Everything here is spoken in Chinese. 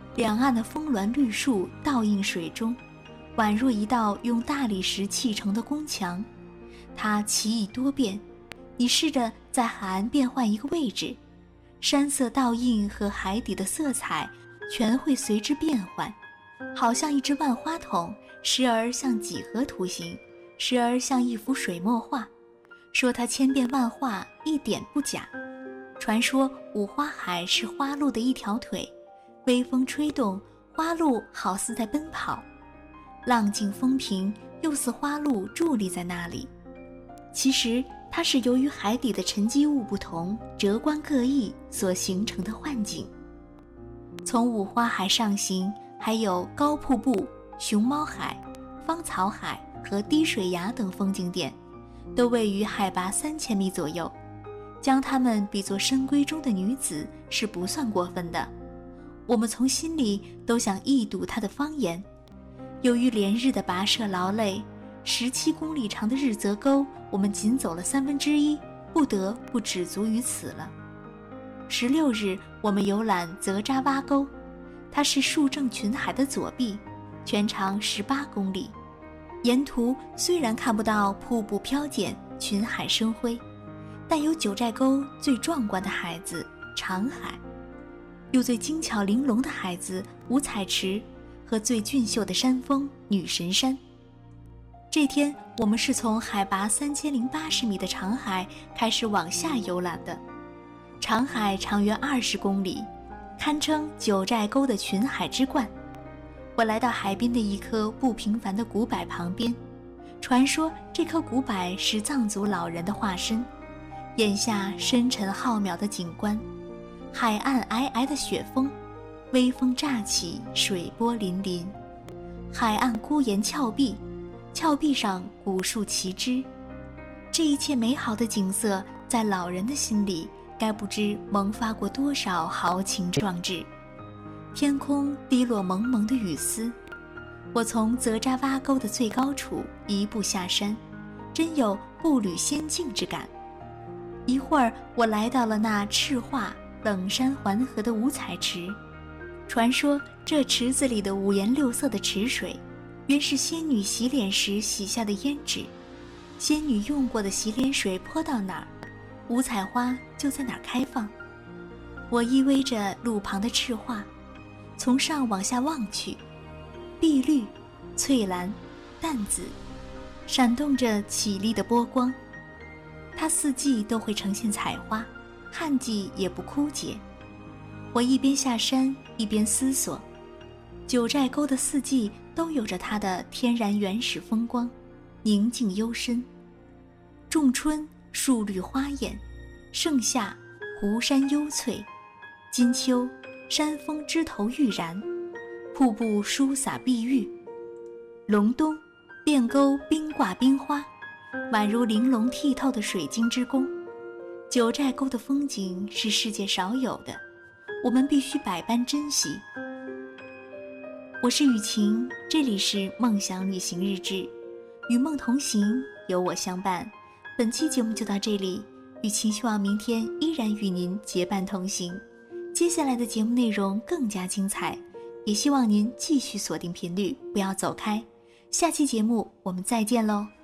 两岸的峰峦绿树倒映水中，宛若一道用大理石砌成的宫墙。它奇异多变，你试着在海岸变换一个位置，山色倒映和海底的色彩全会随之变换，好像一只万花筒，时而像几何图形，时而像一幅水墨画。说它千变万化，一点不假。传说五花海是花鹿的一条腿，微风吹动，花鹿好似在奔跑，浪静风平，又似花鹿伫立在那里。其实它是由于海底的沉积物不同，折观各异所形成的幻境。从五花海上行，还有高瀑布、熊猫海、芳草海和滴水崖等风景点，都位于海拔3000米左右。将它们比作深闺中的女子是不算过分的，我们从心里都想一睹她的芳颜。由于连日的跋涉劳累，17公里长的日泽沟我们仅走了1/3，不得不止足于此了。16日我们游览泽扎洼沟，它是树正群海的左臂，全长18公里。沿途虽然看不到瀑布飘溅，群海生辉，但有九寨沟最壮观的海子长海，有最精巧玲珑的海子五彩池和最俊秀的山峰女神山。这天我们是从海拔3080米的长海开始往下游览的。长海长约20公里，堪称九寨沟的群海之冠。我来到海边的一棵不平凡的古柏旁边，传说这棵古柏是藏族老人的化身。眼下深沉浩渺的景观，海岸皑皑的雪峰，微风乍起，水波粼粼。海岸孤岩峭壁，峭壁上古树齐枝。这一切美好的景色，在老人的心里，该不知萌发过多少豪情壮志。天空滴落蒙蒙的雨丝，我从泽扎洼沟的最高处一步下山，真有步履仙境之感。一会儿我来到了那赤化冷山环河的五彩池，传说这池子里的五颜六色的池水原是仙女洗脸时洗下的胭脂，仙女用过的洗脸水泼到哪儿，五彩花就在哪儿开放。我依偎着路旁的赤化，从上往下望去，碧绿、翠蓝、淡紫，闪动着绮丽的波光。它四季都会呈现彩花，旱季也不枯竭。我一边下山一边思索，九寨沟的四季都有着它的天然原始风光，宁静幽深。仲春树绿花艳，盛夏湖山幽翠，金秋山峰枝头欲燃，瀑布疏洒碧玉，隆冬汴沟冰挂冰花，宛如玲珑剔透的水晶之宫。九寨沟的风景是世界少有的，我们必须百般珍惜。我是雨晴，这里是梦想旅行日志，与梦同行，有我相伴。本期节目就到这里，雨晴希望明天依然与您结伴同行。接下来的节目内容更加精彩，也希望您继续锁定频率，不要走开。下期节目我们再见喽。